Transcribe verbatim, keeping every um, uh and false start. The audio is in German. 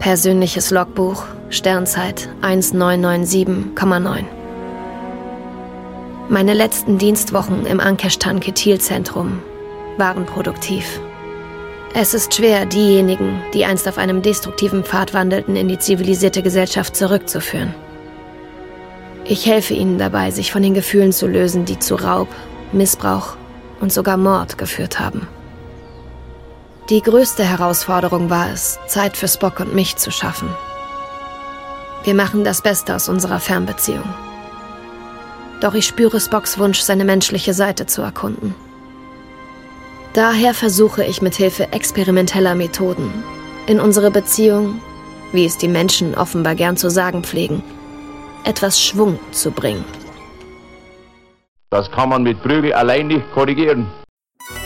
Persönliches Logbuch, Sternzeit eins neun neun sieben Komma neun. Meine letzten Dienstwochen im Ankeshtan-Ketil-Zentrum waren produktiv. Es ist schwer, diejenigen, die einst auf einem destruktiven Pfad wandelten, in die zivilisierte Gesellschaft zurückzuführen. Ich helfe ihnen dabei, sich von den Gefühlen zu lösen, die zu Raub, Missbrauch und sogar Mord geführt haben. Die größte Herausforderung war es, Zeit für Spock und mich zu schaffen. Wir machen das Beste aus unserer Fernbeziehung. Doch ich spüre Spocks Wunsch, seine menschliche Seite zu erkunden. Daher versuche ich mit Hilfe experimenteller Methoden, in unsere Beziehung, wie es die Menschen offenbar gern zu sagen pflegen, etwas Schwung zu bringen. Das kann man mit Prügel allein nicht korrigieren.